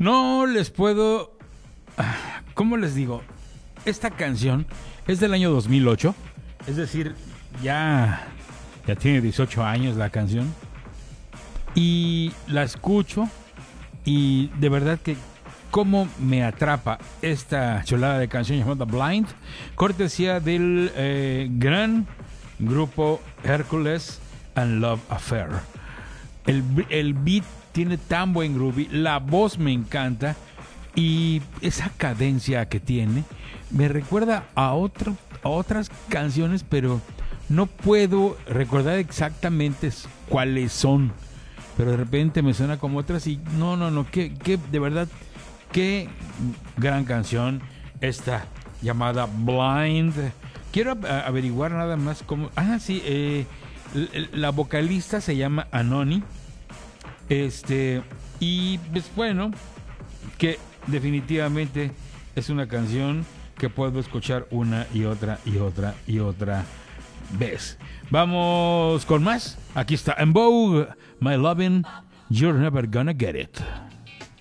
No les puedo... ¿Cómo les digo? Esta canción es del año 2008. Es decir, ya tiene 18 años la canción. Y la escucho y de verdad que cómo me atrapa esta chulada de canción llamada Blind, cortesía del gran grupo Hercules and Love Affair. El beat tiene tan buen groovy, la voz me encanta y esa cadencia que tiene me recuerda a otras canciones, pero no puedo recordar exactamente cuáles son. Pero de repente me suena como otras y no, de verdad, qué gran canción esta llamada Blind. Quiero averiguar nada más cómo... la vocalista se llama Anoni. Y pues bueno, que definitivamente es una canción que puedo escuchar una y otra vez. Vamos con más. Aquí está En Vogue, My Lovin', You're Never Gonna Get It.